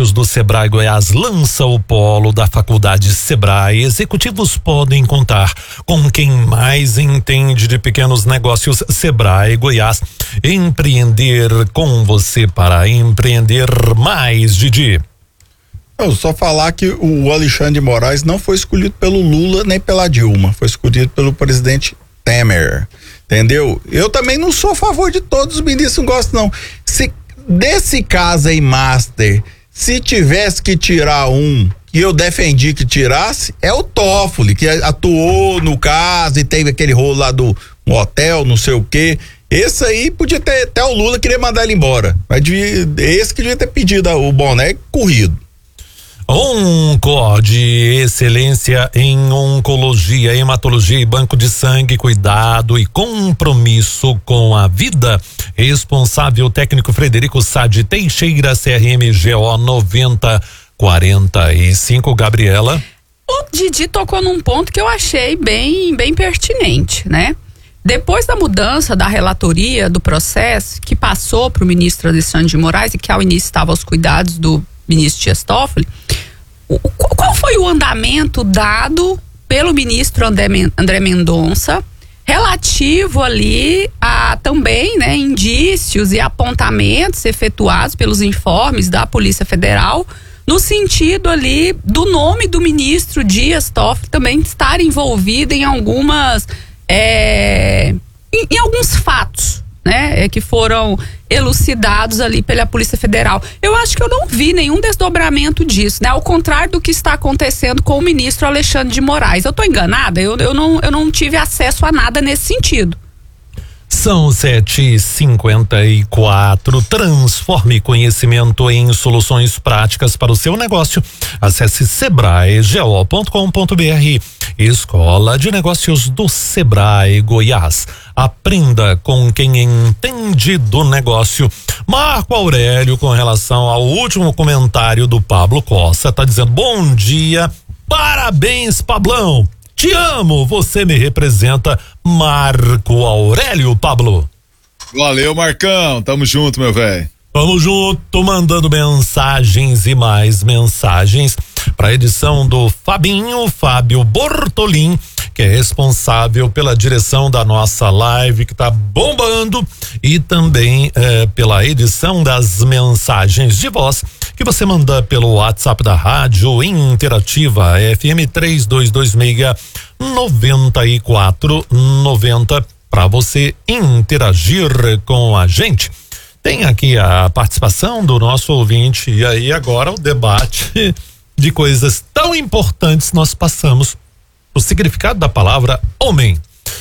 Negócios do Sebrae Goiás lança o polo da Faculdade Sebrae. Executivos podem contar com quem mais entende de pequenos negócios. Sebrae Goiás, empreender com você para empreender mais, Didi. Eu só falar que o Alexandre de Moraes não foi escolhido pelo Lula nem pela Dilma, foi escolhido pelo presidente Temer, entendeu? Eu também não sou a favor de todos os ministros, não gosto não. Se desse caso aí, Master, se tivesse que tirar um que eu defendi que tirasse, é o Toffoli, que atuou no caso e teve aquele rolo lá do hotel, não sei o quê. Esse aí podia ter, até o Lula queria mandar ele embora, mas esse que devia ter pedido o boné corrido. Oncod, excelência em oncologia, hematologia e banco de sangue, cuidado e compromisso com a vida. Responsável técnico Frederico Sade Teixeira, CRMGO 9045. Gabriela. O Didi tocou num ponto que eu achei bem pertinente, né? Depois da mudança da relatoria do processo que passou para o ministro Alexandre de Moraes e que ao início estava aos cuidados do ministro Dias Toffoli, qual foi o andamento dado pelo ministro André Mendonça relativo ali a também, né, indícios e apontamentos efetuados pelos informes da Polícia Federal no sentido ali do nome do ministro Dias Toffoli também estar envolvido em algumas em alguns fatos, né, que foram elucidados ali pela Polícia Federal. Eu acho que eu não vi nenhum desdobramento disso, né? Ao contrário do que está acontecendo com o ministro Alexandre de Moraes. Eu tô enganada? Eu não tive acesso a nada nesse sentido. São 7h54. Transforme conhecimento em soluções práticas para o seu negócio. Acesse sebraego.com.br. Escola de Negócios do Sebrae Goiás. Aprenda com quem entende do negócio. Marco Aurélio, com relação ao último comentário do Pablo Costa, tá dizendo: bom dia, parabéns, Pablão. Te amo, você me representa. Marco Aurélio, Pablo. Valeu, Marcão, tamo junto, meu velho. Tamo junto, mandando mensagens e mais mensagens para a edição do Fábio Bortolin, que é responsável pela direção da nossa live, que tá bombando, e também pela edição das mensagens de voz que você manda pelo WhatsApp da Rádio Interativa FM 3226-9490 para você interagir com a gente. Tem aqui a participação do nosso ouvinte e aí agora o debate de coisas tão importantes. Nós passamos o significado da palavra homem.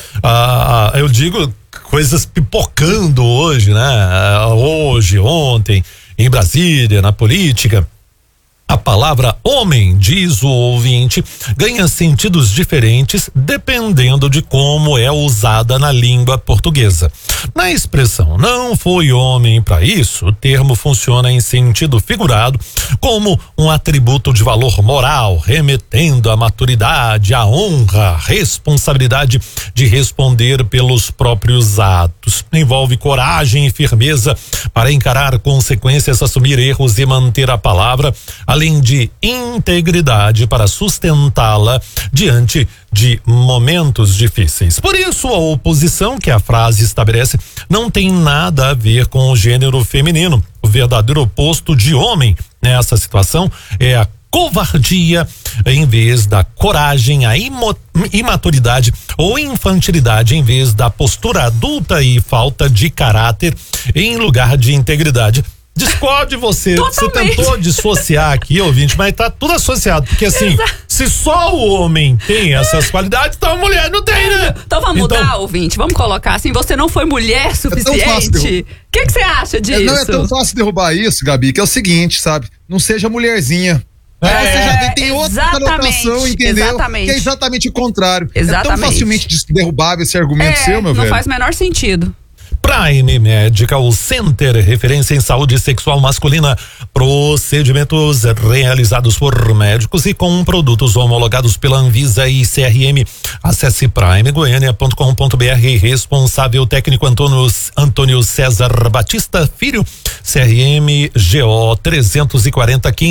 Eu digo coisas pipocando hoje, né? Hoje, ontem, em Brasília, na política. A palavra homem, diz o ouvinte, ganha sentidos diferentes dependendo de como é usada na língua portuguesa. Na expressão "não foi homem para isso", o termo funciona em sentido figurado como um atributo de valor moral, remetendo à maturidade, à honra, à responsabilidade de responder pelos próprios atos. Envolve coragem e firmeza para encarar consequências, assumir erros e manter a palavra, além de integridade para sustentá-la diante de momentos difíceis. Por isso, a oposição que a frase estabelece não tem nada a ver com o gênero feminino. O verdadeiro oposto de homem nessa situação é a covardia em vez da coragem, a imaturidade ou infantilidade em vez da postura adulta e falta de caráter em lugar de integridade. Discorde você. Totalmente. Você tentou dissociar aqui, ouvinte, mas tá tudo associado, porque assim, se só o homem tem essas qualidades, então a mulher não tem, né? Então vamos mudar, ouvinte, vamos colocar assim: você não foi mulher suficiente. O que você acha disso? Não é tão fácil derrubar isso, Gabi, que é o seguinte, sabe? Não seja mulherzinha. Você já tem outra conotação, entendeu? Exatamente. Que é exatamente o contrário. Exatamente. É tão facilmente derrubável esse argumento seu, meu velho. Não faz o menor sentido. Prime Medical Center, referência em saúde sexual masculina, procedimentos realizados por médicos e com produtos homologados pela Anvisa e CRM. Acesse primegoiania.com.br. Responsável técnico Antônio César Batista Filho, CRM GO 34015.